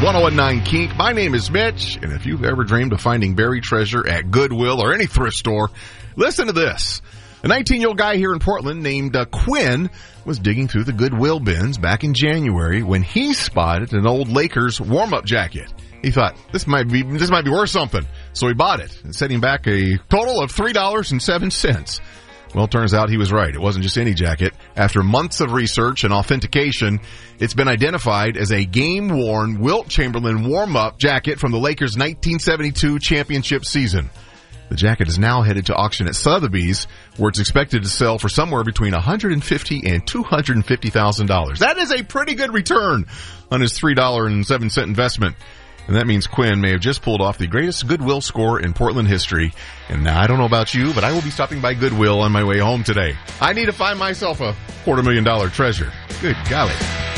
1019 Kink. My name is Mitch, and if you've ever dreamed of finding buried treasure at Goodwill or any thrift store, listen to this. A 19-year-old guy here in Portland named Quinn was digging through the Goodwill bins back in January when he spotted an old Lakers warm-up jacket. He thought, this might be worth something, so he bought it, setting back a total of $3.07. Well, it turns out he was right. It wasn't just any jacket. After months of research and authentication, it's been identified as a game-worn Wilt Chamberlain warm-up jacket from the Lakers' 1972 championship season. The jacket is now headed to auction at Sotheby's, where it's expected to sell for somewhere between $150,000 and $250,000. That is a pretty good return on his $3.07 investment. And that means Quinn may have just pulled off the greatest Goodwill score in Portland history. And now, I don't know about you, but I will be stopping by Goodwill on my way home today. I need to find myself a $250,000 treasure. Good golly.